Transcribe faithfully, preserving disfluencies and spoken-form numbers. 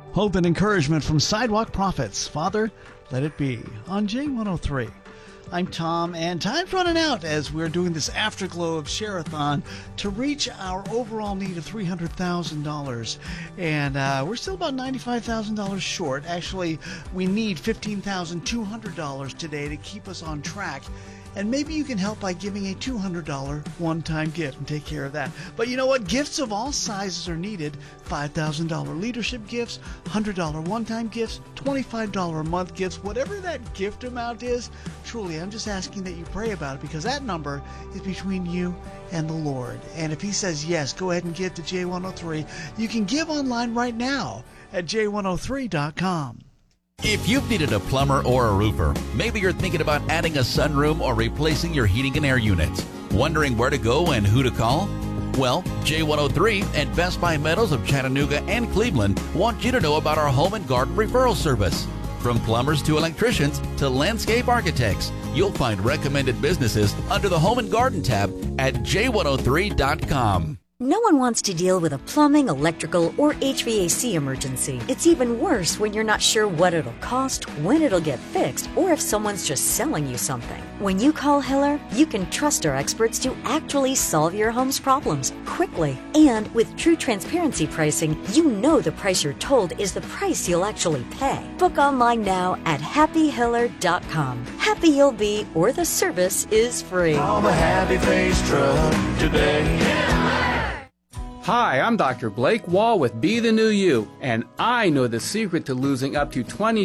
Hope and encouragement from Sidewalk Prophets. Father, let it be. On J one oh three. I'm Tom, and time's running out as we're doing this afterglow of Share-a-thon to reach our overall need of three hundred thousand dollars. And uh, we're still about ninety-five thousand dollars short. Actually, we need fifteen thousand two hundred dollars today to keep us on track. And maybe you can help by giving a two hundred dollars one-time gift and take care of that. But you know what? Gifts of all sizes are needed. five thousand dollars leadership gifts, one hundred dollars one-time gifts, twenty-five dollars a month gifts, whatever that gift amount is. Truly, I'm just asking that you pray about it, because that number is between you and the Lord. And if he says yes, go ahead and give to J one oh three. You can give online right now at j one oh three dot com. If you've needed a plumber or a roofer, maybe you're thinking about adding a sunroom or replacing your heating and air units. Wondering where to go and who to call? Well, J one oh three and Best Buy Metals of Chattanooga and Cleveland want you to know about our home and garden referral service. From plumbers to electricians to landscape architects, you'll find recommended businesses under the Home and Garden tab at j one oh three dot com. No one wants to deal with a plumbing, electrical, or H V A C emergency. It's even worse when you're not sure what it'll cost, when it'll get fixed, or if someone's just selling you something. When you call Hiller, you can trust our experts to actually solve your home's problems quickly. And with true transparency pricing, you know the price you're told is the price you'll actually pay. Book online now at happy hiller dot com. Happy you'll be, or the service is free. Call the Happy Face Truck today. Hi, I'm Doctor Blake Wall with Be the New You, and I know the secret to losing up to twenty